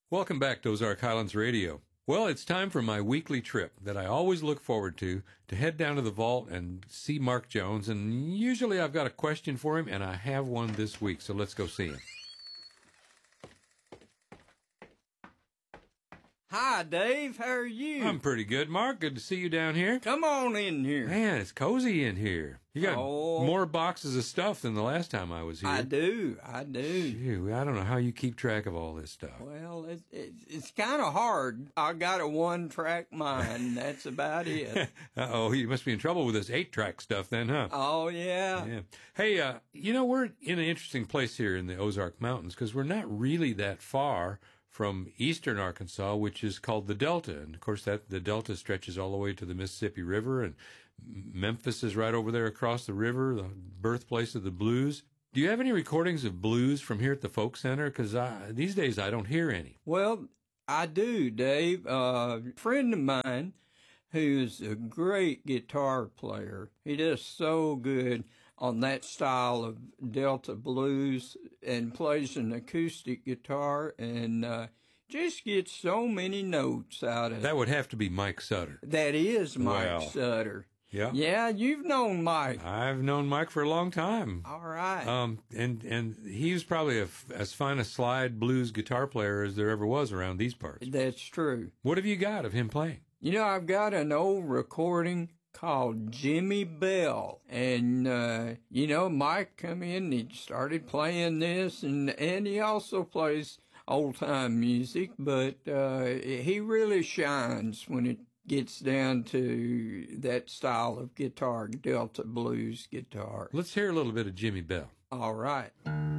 Welcome back to Ozark Highlands Radio. Well, it's time for my weekly trip that I always look forward to head down to the vault and see Mark Jones. And usually I've got a question for him, and I have one this week, so let's go see him. Hi, Dave. How are you? I'm pretty good, Mark. Good to see you down here. Come on in here. Man, it's cozy in here. You got more boxes of stuff than the last time I was here. I do. Phew, I don't know how you keep track of all this stuff. Well, it's kind of hard. I got a one-track mind. That's about it. Uh-oh, you must be in trouble with this 8-track stuff then, huh? Oh, yeah. Hey, we're in an interesting place here in the Ozark Mountains because we're not really that far from eastern Arkansas, which is called the Delta. And, of course, the Delta stretches all the way to the Mississippi River, and Memphis is right over there across the river, the birthplace of the blues. Do you have any recordings of blues from here at the Folk Center? Because these days I don't hear any. Well, I do, Dave. A friend of mine who's a great guitar player, he does so good on that style of Delta blues and plays an acoustic guitar and just gets so many notes out of it. That would have to be Mike Sutter. That is Mike Sutter. Yeah. Yeah, you've known Mike. I've known Mike for a long time. All right. And he was probably as fine a slide blues guitar player as there ever was around these parts. That's true. What have you got of him playing? You know, I've got an old recording called Jimmy Bell. And, Mike come in and he started playing this, and he also plays old-time music, but he really shines when it gets down to that style of guitar, Delta blues guitar. Let's hear a little bit of Jimmy Bell. All right.